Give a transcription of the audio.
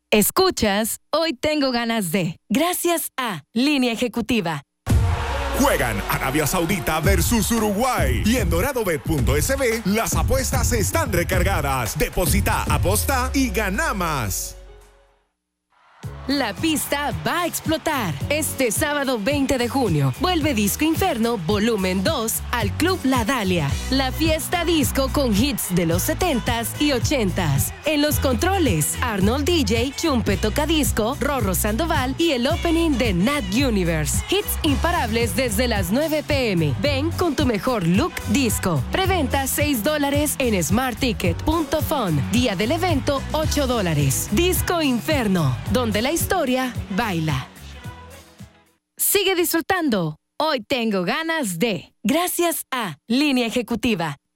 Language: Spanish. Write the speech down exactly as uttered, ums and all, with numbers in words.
Escuchas, hoy tengo ganas de. Gracias a Línea Ejecutiva. Juegan Arabia Saudita versus Uruguay. Y en doradobet punto es be las apuestas están recargadas. Deposita, aposta y gana más. La pista va a explotar. Este sábado veinte de junio vuelve Disco Inferno Volumen dos al Club La Dalia. La fiesta disco con hits de los setentas y ochentas. En los controles, Arnold D J, Chumpe Tocadisco, Rorro Sandoval y el opening de Nat Universe. Hits imparables desde las nueve pm. Ven con tu mejor look disco. Preventa seis dólares en smart ticket punto fun. Día del evento ocho dólares. Disco Inferno, donde la historia baila. Sigue disfrutando. Hoy tengo ganas de. Gracias a Línea Ejecutiva.